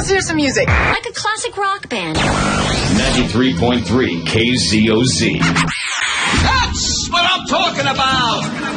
Let's hear some music. Like a classic rock band. 93.3 KZOZ. That's what I'm talking about.